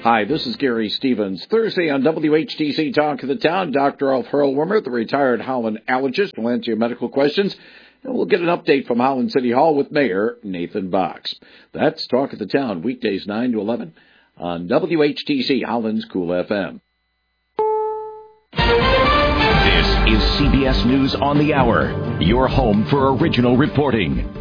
Hi, this is Gary Stevens. Thursday on WHTC Talk of the Town, Dr. Alf Hurlwimmer, the retired Holland allergist, will answer your medical questions, and we'll get an update from Holland City Hall with Mayor Nathan Box. That's Talk of the Town, weekdays 9 to 11 on WHTC, Holland's Cool FM. This is CBS News on the Hour, your home for original reporting.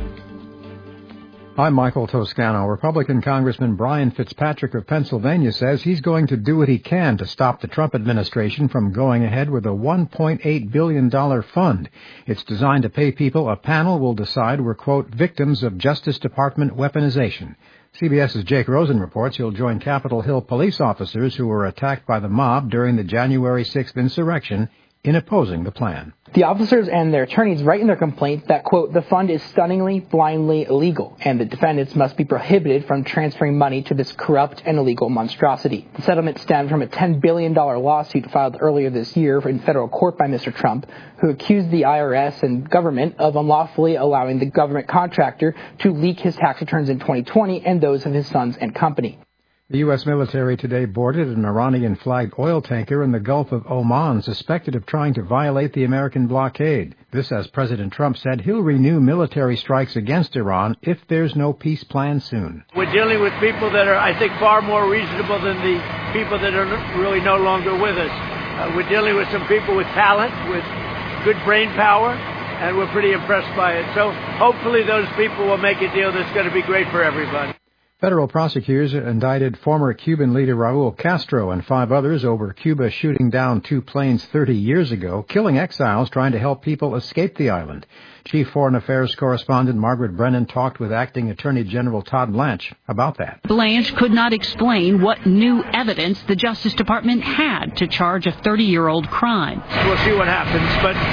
I'm Michael Toscano. Republican Congressman Brian Fitzpatrick of Pennsylvania says he's going to do what he can to stop the Trump administration from going ahead with a $1.8 billion fund. It's designed to pay people a panel will decide were, quote, victims of Justice Department weaponization. CBS's Jake Rosen reports he'll join Capitol Hill police officers who were attacked by the mob during the January 6th insurrection in opposing the plan. The officers and their attorneys write in their complaint that, quote, the fund is stunningly, blindly illegal, and the defendants must be prohibited from transferring money to this corrupt and illegal monstrosity. The settlement stemmed from a $10 billion lawsuit filed earlier this year in federal court by Mr. Trump, who accused the IRS and government of unlawfully allowing the government contractor to leak his tax returns in 2020 and those of his sons and company. The U.S. military today boarded an Iranian-flagged oil tanker in the Gulf of Oman suspected of trying to violate the American blockade. This as President Trump said he'll renew military strikes against Iran if there's no peace plan soon. We're dealing with people that are, I think, far more reasonable than the people that are really no longer with us. We're dealing with some people with talent, with good brain power, and we're pretty impressed by it. So hopefully those people will make a deal that's going to be great for everybody. Federal prosecutors indicted former Cuban leader Raul Castro and 5 others over Cuba shooting down 2 planes 30 years ago, killing exiles trying to help people escape the island. Chief Foreign Affairs correspondent Margaret Brennan talked with Acting Attorney General Todd Blanche about that. Blanche could not explain what new evidence the Justice Department had to charge a 30-year-old crime. We'll see what happens,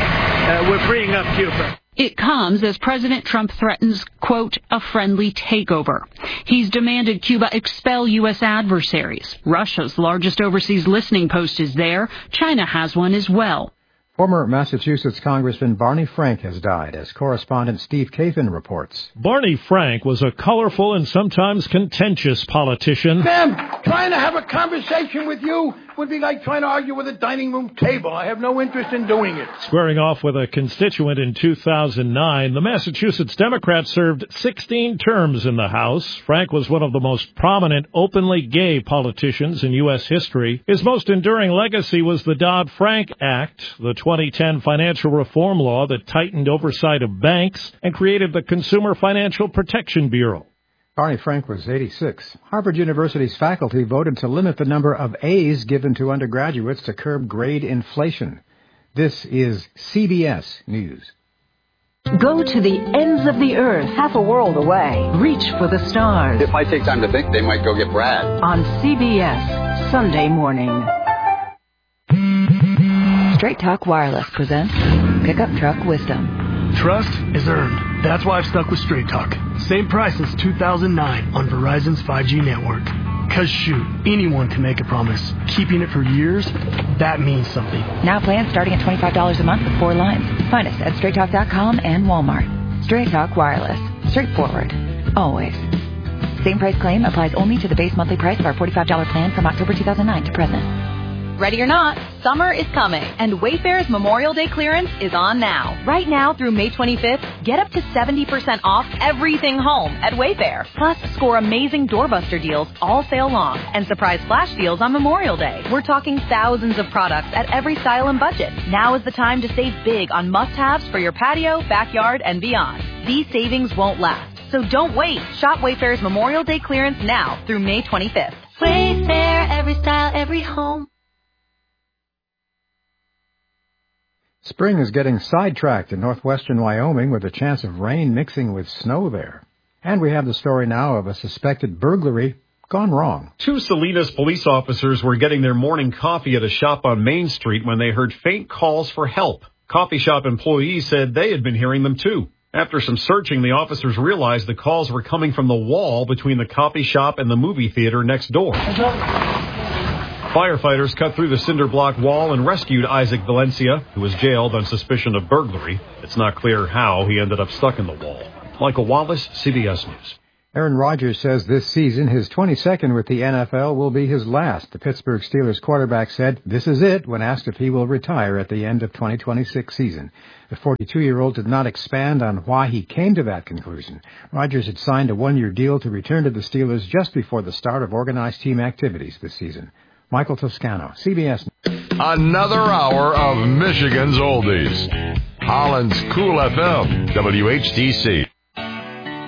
but we're freeing up Cuba. It comes as President Trump threatens, quote, a friendly takeover. He's demanded Cuba expel U.S. adversaries. Russia's largest overseas listening post is there. China has one as well. Former Massachusetts Congressman Barney Frank has died, as correspondent Steve Kathan reports. Barney Frank was a colorful and sometimes contentious politician. Ma'am, trying to have a conversation with you would be like trying to argue with a dining room table. I have no interest in doing it. Squaring off with a constituent in 2009, the Massachusetts Democrat served 16 terms in the House. Frank was one of the most prominent openly gay politicians in U.S. history. His most enduring legacy was the Dodd-Frank Act, the 2010 financial reform law that tightened oversight of banks and created the Consumer Financial Protection Bureau. Barney Frank was 86. Harvard University's faculty voted to limit the number of A's given to undergraduates to curb grade inflation. This is CBS News. Go to the ends of the earth, half a world away. Reach for the stars. It might take time to think. They might go get Brad. On CBS, Sunday morning. Straight Talk Wireless presents Pickup Truck Wisdom. Trust is earned. That's why I've stuck with Straight Talk. Same price since 2009 on Verizon's 5G network. Cause shoot, anyone can make a promise. Keeping it for years, that means something. Now plans starting at $25 a month with 4 lines. Find us at StraightTalk.com and Walmart. Straight Talk Wireless. Straightforward. Always. Same price claim applies only to the base monthly price of our $45 plan from October 2009 to present. Ready or not, summer is coming, and Wayfair's Memorial Day clearance is on now. Right now through May 25th, get up to 70% off everything home at Wayfair. Plus, score amazing doorbuster deals all sale long and surprise flash deals on Memorial Day. We're talking thousands of products at every style and budget. Now is the time to save big on must-haves for your patio, backyard, and beyond. These savings won't last, so don't wait. Shop Wayfair's Memorial Day clearance now through May 25th. Wayfair, every style, every home. Spring is getting sidetracked in northwestern Wyoming with a chance of rain mixing with snow there. And we have the story now of a suspected burglary gone wrong. 2 Salinas police officers were getting their morning coffee at a shop on Main Street when they heard faint calls for help. Coffee shop employees said they had been hearing them too. After some searching, the officers realized the calls were coming from the wall between the coffee shop and the movie theater next door. Firefighters cut through the cinder block wall and rescued Isaac Valencia, who was jailed on suspicion of burglary. It's not clear how he ended up stuck in the wall. Michael Wallace, CBS News. Aaron Rodgers says this season, his 22nd with the NFL, will be his last. The Pittsburgh Steelers quarterback said, "This is it," when asked if he will retire at the end of 2026 season. The 42-year-old did not expand on why he came to that conclusion. Rodgers had signed a one-year deal to return to the Steelers just before the start of organized team activities this season. Michael Toscano, CBS. Another hour of Michigan's Oldies. Holland's Cool FM, WHTC.